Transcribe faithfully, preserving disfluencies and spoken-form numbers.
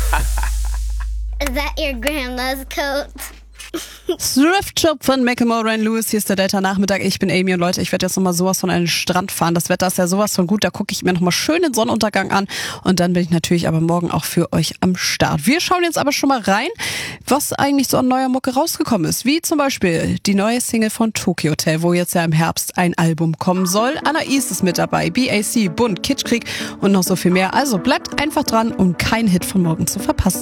Is that your grandma's coat? Thrift Shop von Macklemore, Ryan Lewis. Hier ist der Delta-Nachmittag. Ich bin Amy und Leute, ich werde jetzt nochmal sowas von an den Strand fahren. Das Wetter ist ja sowas von gut. Da gucke ich mir nochmal schön den Sonnenuntergang an. Und dann bin ich natürlich aber morgen auch für euch am Start. Wir schauen jetzt aber schon mal rein, was eigentlich so an neuer Mucke rausgekommen ist. Wie zum Beispiel die neue Single von Tokyo Hotel, wo jetzt ja im Herbst ein Album kommen soll. Anais ist mit dabei, B A C, Bund, Kitschkrieg und noch so viel mehr. Also bleibt einfach dran, um keinen Hit von morgen zu verpassen.